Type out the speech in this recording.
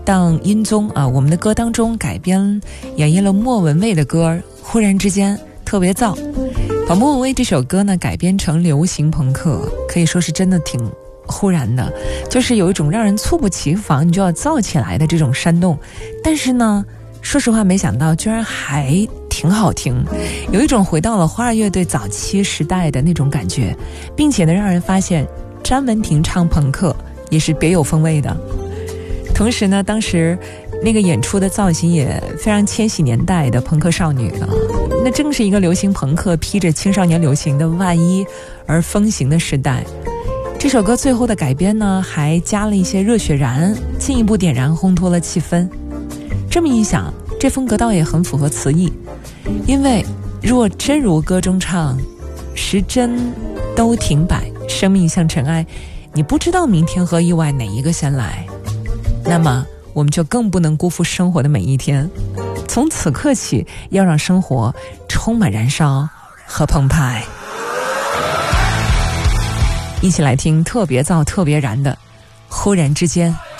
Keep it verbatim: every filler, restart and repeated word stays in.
当音综啊，我们的歌当中改编演绎了莫文蔚的歌，忽然之间特别燥。把莫文蔚这首歌呢改编成流行朋克，可以说是真的挺忽然的，就是有一种让人猝不及防你就要燥起来的这种煽动，但是呢说实话没想到居然还挺好听，有一种回到了花儿乐队早期时代的那种感觉，并且呢让人发现詹雯婷唱朋克也是别有风味的。同时呢当时那个演出的造型也非常千禧年代的朋克少女啊，那正是一个流行朋克披着青少年流行的外衣而风行的时代。这首歌最后的改编呢还加了一些热血燃，进一步点燃烘托了气氛。这么一想，这风格倒也很符合词意，因为若真如歌中唱，时针都停摆，生命像尘埃，你不知道明天和意外哪一个先来，那么我们就更不能辜负生活的每一天。从此刻起，要让生活充满燃烧和澎湃。一起来听特别燥特别燃的忽然之间。